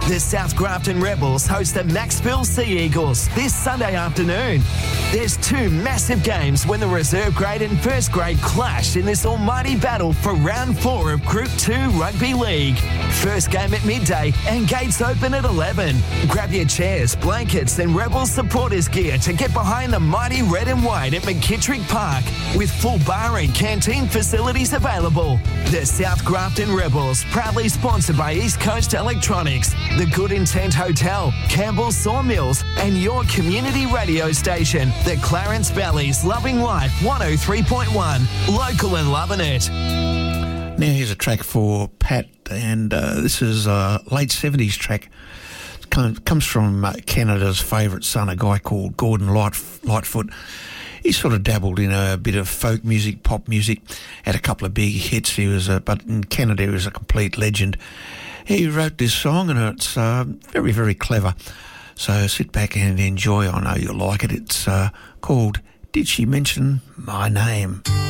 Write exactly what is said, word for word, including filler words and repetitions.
The South Grafton Rebels host the Maxville Sea Eagles this Sunday afternoon. There's two massive games when the reserve grade and first grade clash in this almighty battle for round four of Group two Rugby League. First game at midday and gates open at eleven. Grab your chairs, blankets and Rebels supporters gear to get behind the mighty red and white at McKittrick Park with full bar and canteen facilities available. The South Grafton Rebels, proudly sponsored by East Coast Electronics, the Good Intent Hotel, Campbell's Sawmills and your community radio station, the Clarence Valley's Loving Life one oh three point one. Local and loving it. Now here's a track for Pat, and uh, this is a late seventies track. It comes, comes from uh, Canada's favourite son, a guy called Gordon Light, Lightfoot. He sort of dabbled in a bit of folk music, pop music, had a couple of big hits. He was, a, but in Canada he was a complete legend. He wrote this song, and it's uh, very, very clever. So sit back and enjoy. I know you'll like it. It's uh, called "Did She Mention My Name?"